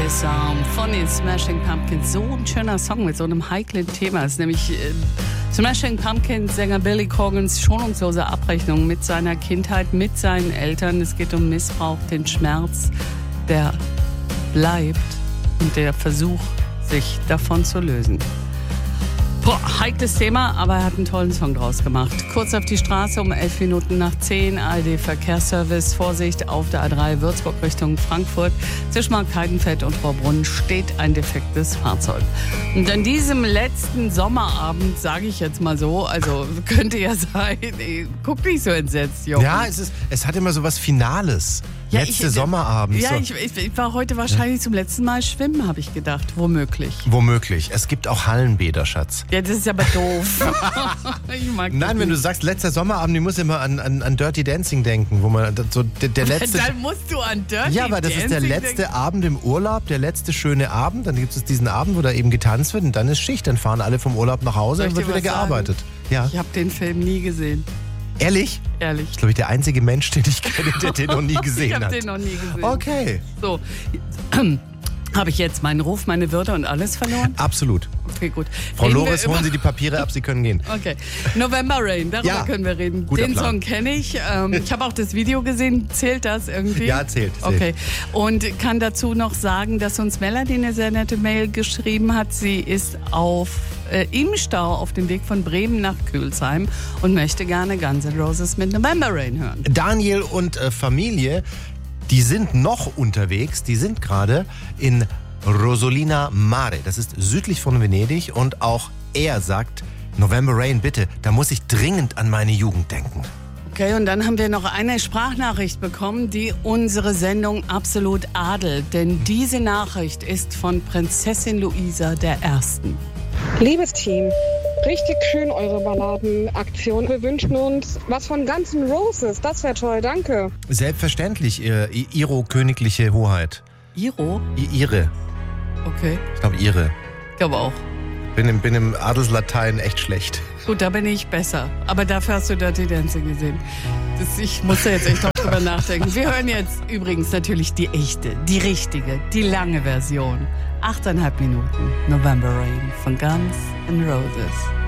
Disarm von den Smashing Pumpkins. So ein schöner Song mit so einem heiklen Thema. Es ist nämlich Smashing Pumpkins Sänger Billy Corgans schonungslose Abrechnung mit seiner Kindheit, mit seinen Eltern. Es geht um Missbrauch, den Schmerz, der bleibt und der Versuch, sich davon zu lösen. Boah, heikles Thema, aber er hat einen tollen Song draus gemacht. Kurz auf die Straße um 11 Minuten nach 10. ARD Verkehrsservice. Vorsicht auf der A3 Würzburg Richtung Frankfurt. Zwischen Markt Heidenfeld und Rohrbrunn steht ein defektes Fahrzeug. Und an diesem letzten Sommerabend, sage ich jetzt mal so, also könnte ja sein, guck nicht so entsetzt, Jochen. Ja, es hat immer so was Finales. Ja, Letzte Sommerabend. Ja, so. ich war heute wahrscheinlich zum letzten Mal schwimmen, habe ich gedacht. Womöglich. Womöglich. Es gibt auch Hallenbäder, Schatz. Ja, das ist aber doof. Ich mag Nein, wenn du sagst, letzter Sommerabend, ich muss immer an Dirty Dancing denken, wo man so der letzte... Dann musst du an Dirty Dancing. Ja, aber das ist der letzte Abend im Urlaub, der letzte schöne Abend. Dann gibt es diesen Abend, wo da eben getanzt wird und dann ist Schicht. Dann fahren alle vom Urlaub nach Hause und wird wieder gearbeitet. Ja. Ich habe den Film nie gesehen. Ehrlich? Ehrlich. Ich glaube, der einzige Mensch, den ich kenne, der den noch nie gesehen hat. Ich habe den noch nie gesehen. Okay. So, habe ich jetzt meinen Ruf, meine Würde und alles verloren? Absolut. Okay, gut. Frau Loris, holen Sie die Papiere ab, Sie können gehen. Okay. November Rain, darüber können wir reden. Guter Den Plan. Song kenne ich. Ich habe auch das Video gesehen. Zählt das irgendwie? Ja, zählt. Okay. Und kann dazu noch sagen, dass uns Melanie eine sehr nette Mail geschrieben hat. Sie ist im Stau auf dem Weg von Bremen nach Kühlsheim und möchte gerne Guns N' Roses mit November Rain hören. Daniel und Familie, die sind noch unterwegs. Die sind gerade in Rosolina Mare. Das ist südlich von Venedig. Und auch er sagt, November Rain, bitte, da muss ich dringend an meine Jugend denken. Okay, und dann haben wir noch eine Sprachnachricht bekommen, die unsere Sendung absolut adelt. Denn diese Nachricht ist von Prinzessin Luisa I. Liebes Team, richtig schön eure Balladenaktion. Wir wünschen uns was von Guns N' Roses. Das wäre toll, danke. Selbstverständlich, Ihre königliche Hoheit. Iro? Ihre. Okay, Ich glaube, Ihre. ich glaube auch. Bin im Adelslatein echt schlecht. Gut, da bin ich besser. Aber dafür hast du Dirty Dancing gesehen. Ich muss da jetzt echt noch drüber nachdenken. Wir hören jetzt übrigens natürlich die echte, die richtige, die lange Version. 8,5 Minuten November Rain von Guns N' Roses.